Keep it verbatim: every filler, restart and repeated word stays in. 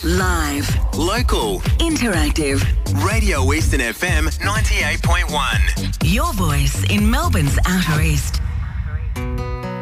Live. Local. Interactive. Radio Eastern F M ninety-eight point one. Your voice in Melbourne's Outer East.